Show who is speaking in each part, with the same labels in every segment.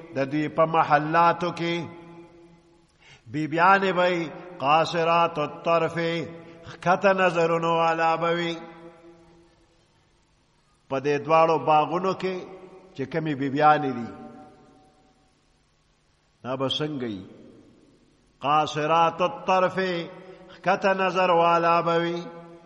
Speaker 1: د دوی په محلاتو کې بیبیانې به قاصرات الطرف ښکته نظرونو والا به وي په دې دواړو باغونو کې چې کمې بیبیانې دي دا به څنګه وي قاصرات الطرف ښکته نظر والا به وي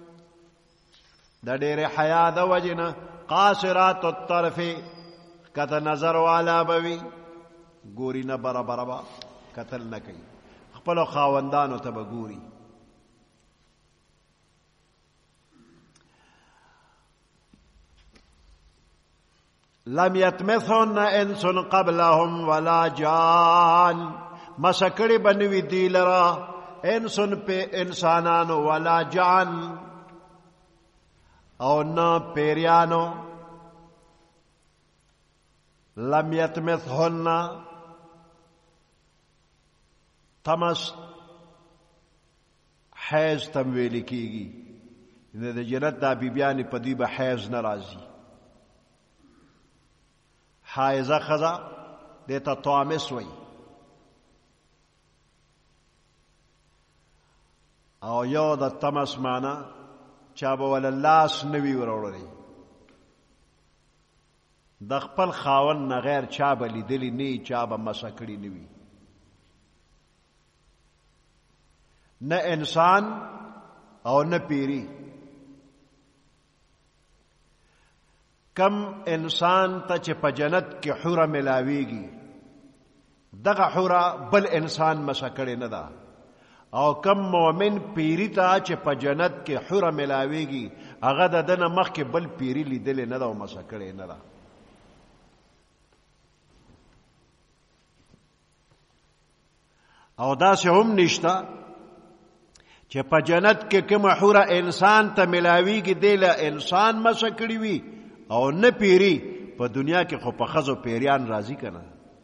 Speaker 1: د ډېرې حیا د وجې نه قاصرات الطرف ښکته نظر والا به وي ګوري نه برابره به کتل نه کوي خپلو خاوندانو ته به ګوري لم یطمثهن انس قبلهم ولا جان مسکړې به نه وي دوی لره انسن په انسانانو ولا جان او نه پیریانو لم یطمثهن تمس حیض تم ویل کیږي د جنت دا بیبیانې په دوی به حیض نه راځي حایضه ښځه دې ته طامس وایي او یو د تمس معنا چا به وله لاس نه وي وروړلی د خپل خاوند نه غیر چا به لیدلی نه چا به مسه کړي نه وي نه انسان او نه پیری کم انسان ته چې په جنت کې حوره ملاویږي دغه حوره بل انسان مسه کړې نه ده او کم مؤمن پیری ته چې په جنت کې حوره ملاویږي هغه د ده نه مخکې بل پیری لیدلی نه ده او مسه کړې نه ده او داسې هم نشته چې په جنت کې کومه حوره انسان ته ملاویږي دی له انسان مسه کړي وي او نه پیری په دنیا کې خو په ښځو پیریان راځي که نه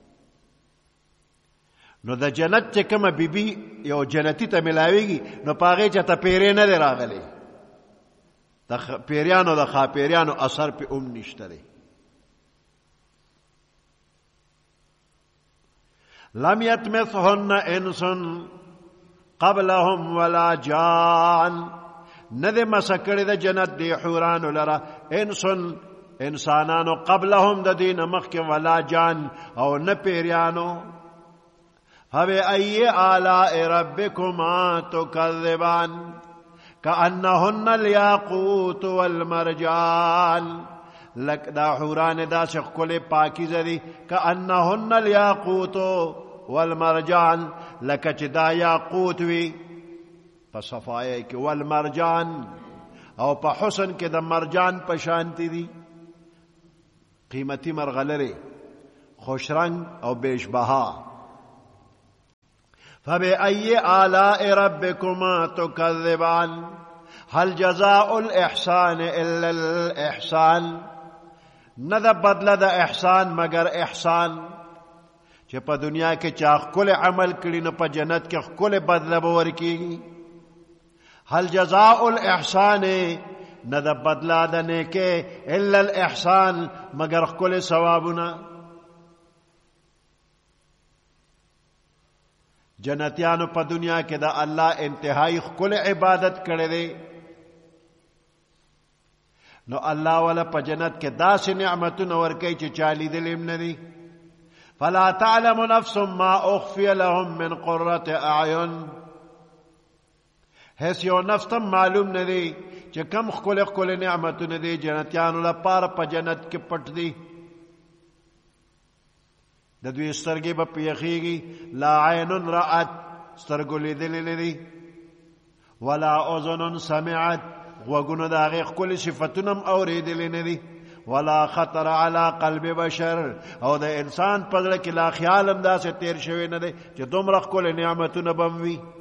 Speaker 1: نو د جنت چې کومه بیبي یو جنتي ته ملاویږي نو په هغې چې ته پیری نه دی راغلی د پیریانو د خاپیریانو اثر پې هم نشته دی لم یطمثهن انس قبلهم ولا جان نه دی مسه کړې د جنت دی حورانو لره انسن انسانانو قبلهم د دې نه مخکې ولا جان او نه پیریانو فبأي آلاء ربكما تكذبان كأنهن الياقوت والمرجان لك دا حوران دا شخل پاکیزه دی كأنهن الياقوت والمرجان لك چه دا یاقوت وی پا صفایه که والمرجان او پا حسن که دا مرجان پشانتی دی قیمتی مرغلره خوشرنگ او بیشبها فبأي آلاء ربكما تكذبان هل جزاء الإحسان إلا الإحسان نه بدله د احسان مگر احسان چې په دنیا کې چا ښکلی عمل کړي نو په جنت کې ښکلی بدله به ورکېږي هل جزاء الاحسان نه د بدله د نیکۍ الا الاحسان مگر ښکلی ثوابونه جنتیانو په دنیا کې د الله انتهایی ښکلی عبادت کړی دی نو الله والا په جنت کې داسې نعمتونه ورکوي چې چا لیدلي هم نه دي فلا تعلم نفس ما اخفي لهم من قرة اعین هیڅ یو نفس ته معلوم نه دی چې کم ښکلی ښکلی نعمتونه دي جنتیانو لپاره په جنت کې پټ دي د دوی سترګې به پیخیږي لا عین رأت سترګو لیدلې نه دي ولا اذن سمعت غوږونو د هغې ښکلي صفتونه هم اورېدلې نه دي ولا خطر على قلب بشر او د انسان په زړه کې لا خیال هم داسې تیر شوی نه دی چې دومره ښکلي نعمتونه به هم وي